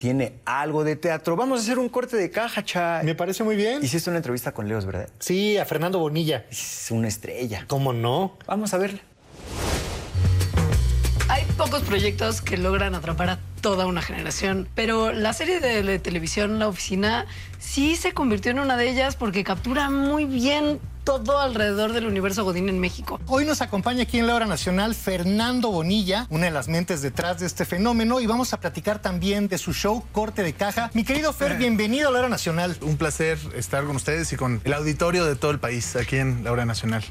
tiene algo de teatro. Vamos a hacer un corte de caja, Cha. Me parece muy bien. Hiciste una entrevista con Leos, ¿verdad? Sí, a Fernando Bonilla. Es una estrella. ¿Cómo no? Vamos a verla. Hay pocos proyectos que logran atrapar a toda una generación, pero la serie de televisión La Oficina sí se convirtió en una de ellas porque captura muy bien todo alrededor del universo Godín en México. Hoy nos acompaña aquí en la Hora Nacional Fernando Bonilla, una de las mentes detrás de este fenómeno, y vamos a platicar también de su show Corte de Caja. Mi querido Fer, bienvenido a la Hora Nacional. Un placer estar con ustedes y con el auditorio de todo el país aquí en la Hora Nacional.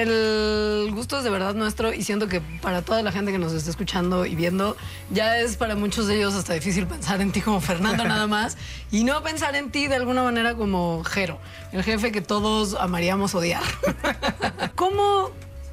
El gusto es de verdad nuestro y siento que para toda la gente que nos está escuchando y viendo, ya es para muchos de ellos hasta difícil pensar en ti como Fernando nada más y no pensar en ti de alguna manera como Jero, el jefe que todos amaríamos odiar. ¿Cómo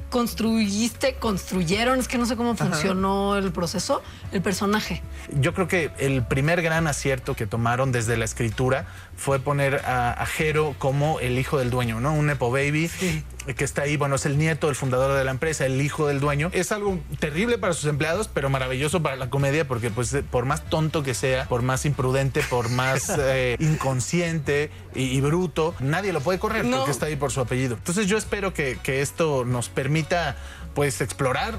construyeron, es que no sé cómo funcionó el proceso, el personaje? Yo creo que el primer gran acierto que tomaron desde la escritura fue poner a Jero como el hijo del dueño, ¿no? Un nepo baby. Sí. Que está ahí, bueno, es el nieto, el fundador de la empresa, el hijo del dueño. Es algo terrible para sus empleados, pero maravilloso para la comedia, porque pues por más tonto que sea, por más imprudente, por más inconsciente y bruto, nadie lo puede correr porque está ahí por su apellido. Entonces yo espero que esto nos permita pues explorar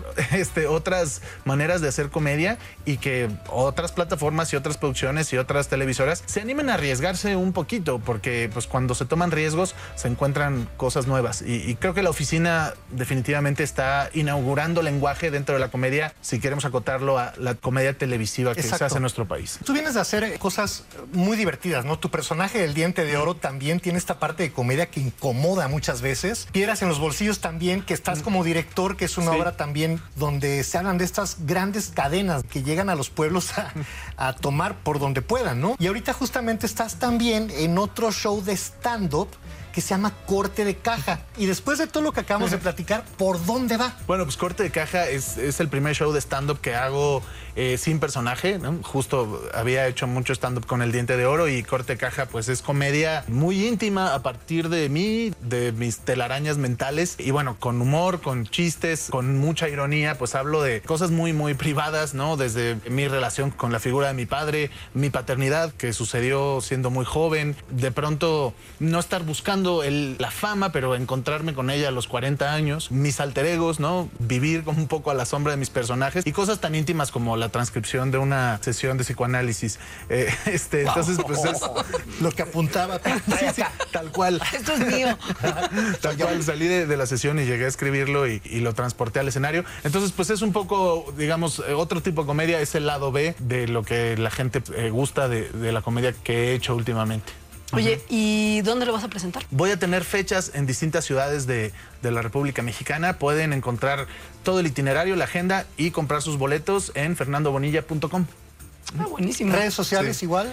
otras maneras de hacer comedia y que otras plataformas y otras producciones y otras televisoras se animen a arriesgarse un poquito, porque pues cuando se toman riesgos se encuentran cosas nuevas y creo que La Oficina definitivamente está inaugurando lenguaje dentro de la comedia, si queremos acotarlo a la comedia televisiva que se hace en nuestro país. Tú vienes de hacer cosas muy divertidas, ¿no? Tu personaje del Diente de Oro también tiene esta parte de comedia que incomoda muchas veces. Piedras en los bolsillos también, que estás como director, que es una obra también donde se hablan de estas grandes cadenas que llegan a los pueblos a tomar por donde puedan, ¿no? Y ahorita justamente estás también en otro show de stand-up que se llama Corte de Caja. Y después de todo lo que acabamos de platicar, ¿por dónde va? Bueno, pues Corte de Caja es el primer show de stand-up que hago sin personaje, ¿no? Justo había hecho mucho stand-up con El Diente de Oro y Corte de Caja pues es comedia muy íntima a partir de mí, de mis telarañas mentales y bueno, con humor, con chistes, con mucha ironía, pues hablo de cosas muy, muy privadas, ¿no? Desde mi relación con la figura de mi padre, mi paternidad que sucedió siendo muy joven, de pronto no estar buscando la fama, pero encontrarme con ella a los 40 años, mis alter egos, ¿no? Vivir como un poco a la sombra de mis personajes y cosas tan íntimas como la transcripción de una sesión de psicoanálisis. Entonces, pues es lo que apuntaba. Sí, tal cual. Esto es mío. Tal cual, salí de la sesión y llegué a escribirlo y lo transporté al escenario. Entonces, pues es un poco, digamos, otro tipo de comedia, es el lado B de lo que la gente gusta de la comedia que he hecho últimamente. Oye, ¿y dónde lo vas a presentar? Voy a tener fechas en distintas ciudades de la República Mexicana. Pueden encontrar todo el itinerario, la agenda y comprar sus boletos en fernandobonilla.com. Ah, buenísimo. ¿Redes sociales igual?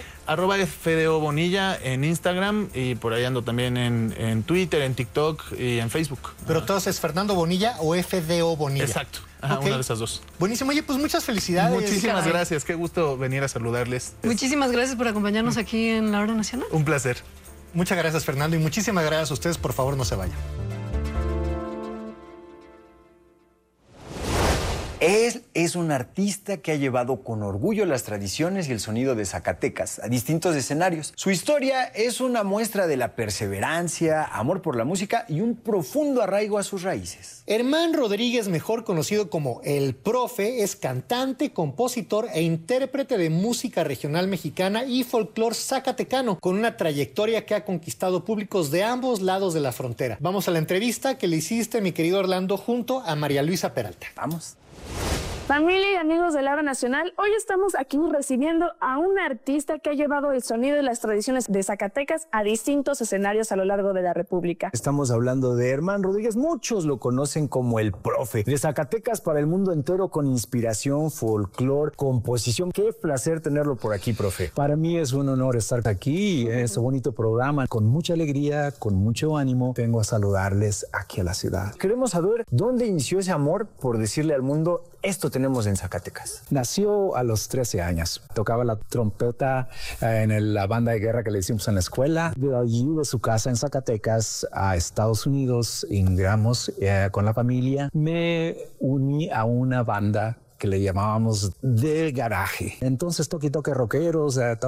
@FDO Bonilla en Instagram y por ahí ando también en Twitter, en TikTok y en Facebook. Pero entonces es Fernando Bonilla o FDO Bonilla. Exacto. Ajá, una de esas dos. Buenísimo. Oye, pues muchas felicidades. Muchísimas gracias. Qué gusto venir a saludarles. Muchísimas gracias por acompañarnos aquí en la Hora Nacional. Un placer. Muchas gracias, Fernando, y muchísimas gracias a ustedes. Por favor, no se vayan. Él es un artista que ha llevado con orgullo las tradiciones y el sonido de Zacatecas a distintos escenarios. Su historia es una muestra de la perseverancia, amor por la música y un profundo arraigo a sus raíces. Herman Rodríguez, mejor conocido como El Profe, es cantante, compositor e intérprete de música regional mexicana y folclor zacatecano, con una trayectoria que ha conquistado públicos de ambos lados de la frontera. Vamos a la entrevista que le hiciste, mi querido Orlando, junto a María Luisa Peralta. Vamos. Familia y amigos de la Hora Nacional, hoy estamos aquí recibiendo a un artista que ha llevado el sonido y las tradiciones de Zacatecas a distintos escenarios a lo largo de la República. Estamos hablando de Herman Rodríguez, muchos lo conocen como El Profe, de Zacatecas para el mundo entero con inspiración, folclor, composición. Qué placer tenerlo por aquí, profe. Para mí es un honor estar aquí en este bonito programa, con mucha alegría, con mucho ánimo. Vengo a saludarles aquí a la ciudad. Queremos saber dónde inició ese amor por decirle al mundo, esto tenemos en Zacatecas. Nació a los 13 años. Tocaba la trompeta en la banda de guerra que le hicimos en la escuela. De allí, de su casa en Zacatecas a Estados Unidos, emigramos con la familia. Me uní a una banda que le llamábamos del garaje. Entonces toque rockeros,